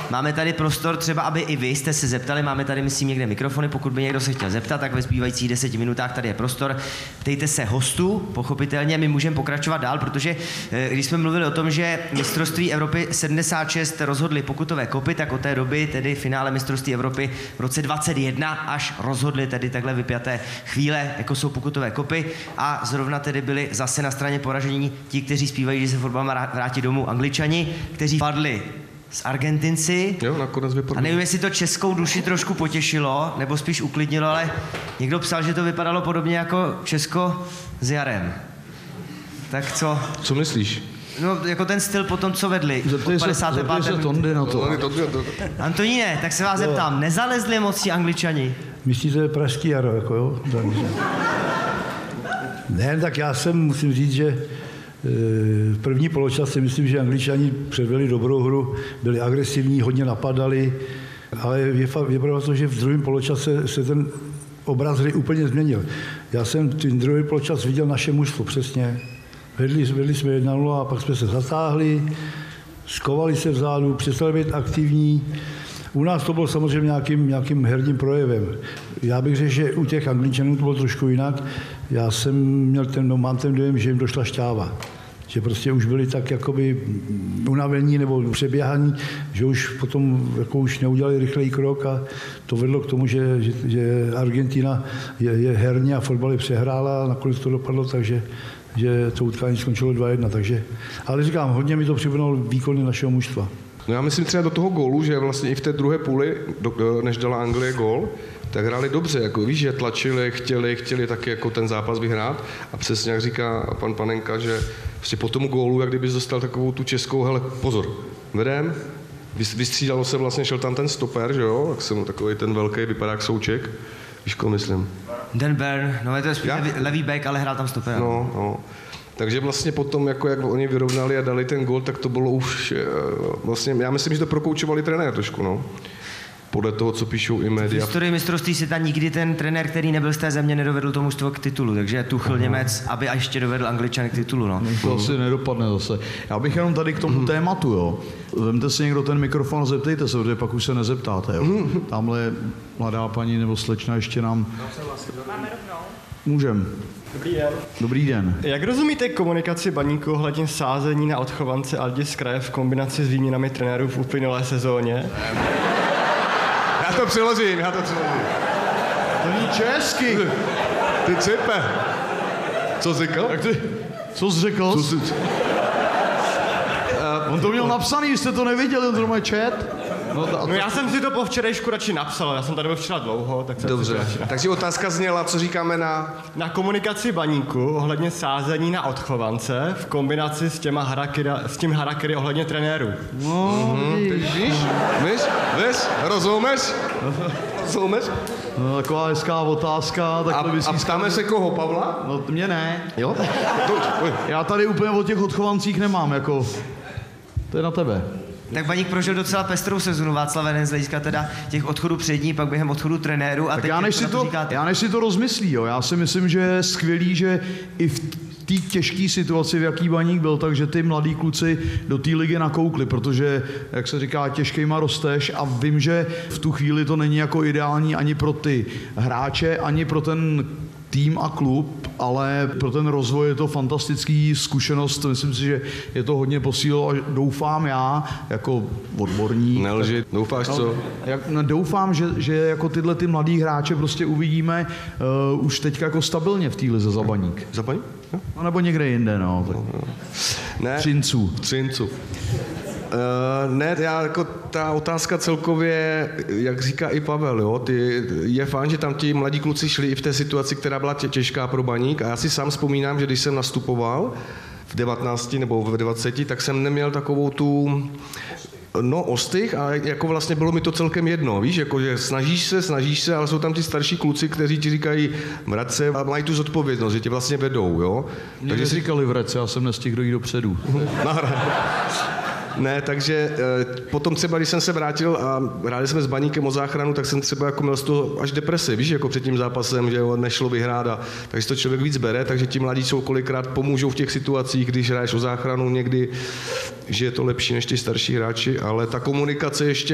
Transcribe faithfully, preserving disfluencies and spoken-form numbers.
máme tady prostor třeba, aby i vy jste se zeptali, máme tady, myslím, někde mikrofony, pokud by někdo se chtěl zeptat, tak ve zbývajících deseti minutách tady je prostor. Ptejte se hostů, pochopitelně, my můžeme pokračovat dál, protože když jsme mluvili o tom, že mistrovství Evropy sedmdesát šest rozhodli pokutové kopy, tak od té doby, tedy finále mistrovství Evropy v roce dvacet jedna, až rozhodli tedy takhle vypjaté chvíle, jako jsou pokutové kopy, a zrovna tedy byli zase na straně poražení ti, kteří zpívají, že se fotbal má vrátit domů, Angličani, kteří padli s Argentinci. Jo, nakonec vypadlo. A nevím, jestli to českou duši trošku potěšilo, nebo spíš uklidnilo, ale někdo psal, že to vypadalo podobně jako Česko s Jarem. Tak co? Co myslíš? No, jako ten styl po tom, co vedli. Zeptej se, zeptej se Tondy na to. Antoníne, tak se vás zeptám, nezalezli moc ti Angličani? Myslíte pražský Jaro, jako jo? Ne, tak já jsem, musím říct, že v první poločas si myslím, že Angličani předvedli dobrou hru, byli agresivní, hodně napadali, ale je, je pravda to, že v druhém poločase se ten obraz hry úplně změnil. Já jsem ten druhý poločas viděl naše mužstvo přesně. Vedli, vedli jsme jedna nula a pak jsme se zatáhli, skovali se vzadu, přestali být aktivní. U nás to bylo samozřejmě nějakým, nějakým herním projevem. Já bych řekl, že u těch Angličanů to bylo trošku jinak. Já jsem měl ten, no, mám ten dojem, že jim došla šťáva. Že prostě už byli tak jakoby unavení nebo přeběhaní, že už potom jako už neudělali rychlej krok a to vedlo k tomu, že, že, že Argentina je, je herně a fotbal je přehrála a nakonec to dopadlo, takže že to utkání skončilo dva jedna, takže, ale říkám, hodně mi to připomínalo výkony našeho mužstva. No já myslím třeba do toho gólu, že vlastně i v té druhé půli, do, než dala Anglie gól, tak hráli dobře, jako víš, že tlačili, chtěli, chtěli taky jako ten zápas vyhrát a přesně jak říká pan Panenka, že prostě po tom gólu, jak kdybys dostal takovou tu českou, hele, pozor, vedem, vystřídalo se vlastně, šel tam ten stoper, že jo, jak jsem takový ten velký, vypadá jak souček, víš, koho myslím. Dan Burn, no je to spíš levý, levý back, ale hrál tam stoper. No, no. Takže vlastně potom, jako jak oni vyrovnali a dali ten gól, tak to bylo už, vlastně, já myslím, že to prokoučovali trenér trošku, no. Podle toho, co píšou i média. V historii mistrovství světa nikdy ten trenér, který nebyl z té země, nedovedl to mužstvo k titulu, takže Tuchel Němec, aby a ještě dovedl Angličany k titulu, no. To asi nedopadne zase. Já bych jenom tady k tomu tématu, jo. Vemte si někdo ten mikrofon a zeptejte se, protože pak už se nezeptáte, jo. Tamhle mladá paní nebo slečna ještě nám... Máme rovnou. Můžem. Dobrý den. Dobrý den. Jak rozumíte komunikaci Baníku ohledně sázení na odchovance Aldi z kraje v kombinaci s výměnami trenérů v uplynulé sezóně? Já to přeložím, já to přeložím. To není česky. Ty cipe. Co jsi říkal? Tak ty, co jsi řekl? Co jsi... On to měl napsaný, jste to neviděli, on to má chat. No, to, no já jsem si to po včerejšku radši napsal, já jsem tady byl včera dlouho, tak jsem Dobře, si to radši napsal. takže otázka zněla, co říkáme na... Na komunikaci Baníku ohledně sázení na odchovance v kombinaci s, těma harakiri, s tím harakiri ohledně trenérů. No, mm, ty víš, víš, víš, rozumíš? Rozumíš? No, taková hezká otázka. A, a ptáme se koho, Pavla? No, mě ne. Jo? Já tady úplně o těch odchovancích nemám, jako... To je na tebe. Tak Baník prožil docela pestrou sezonu, Václav Eden, z hlediska teda těch odchodů přední, pak během odchodu trenéru. A tak teď já než, si to, já než si to rozmyslí, jo. Já si myslím, že je skvělý, že i v té těžké situaci, v jaký Baník byl, takže ty mladí kluci do té ligy nakoukli, protože, jak se říká, těžkejma rosteš a vím, že v tu chvíli to není jako ideální ani pro ty hráče, ani pro ten tým a klub, ale pro ten rozvoj je to fantastický zkušenost. Myslím si, že je to hodně posílilo a doufám já, jako odborník. Nelži, doufáš co? Jak, no, doufám, že, že jako tyhle ty mladý hráče prostě uvidíme uh, už teď jako stabilně v té lize za Baník. Za Baník? No, nebo někde jinde, no. Tak. Ne. Třinců. Třinců. Uh, ne, já jako ta otázka celkově, jak říká i Pavel, jo, ty, je fajn, že tam ti mladí kluci šli i v té situaci, která byla tě, těžká pro Baník a já si sám vzpomínám, že když jsem nastupoval v devatenácti nebo v dvaceti, tak jsem neměl takovou tu no ostych a jako vlastně bylo mi to celkem jedno, víš, jako že snažíš se, snažíš se, ale jsou tam ti starší kluci, kteří ti říkají vrať se a mají tu zodpovědnost, že tě vlastně vedou, jo. Mě takže si říkali vrať se, já jsem nestihl dojít dopředu. Ne, takže e, potom třeba, když jsem se vrátil a hráli jsme s Baníkem o záchranu, tak jsem třeba jako měl z toho až depresi, víš, jako před tím zápasem, že jo, nešlo vyhrát a takže to člověk víc bere, takže ti mladí jsou kolikrát pomůžou v těch situacích, když hraješ o záchranu někdy, že je to lepší než ti starší hráči, ale ta komunikace ještě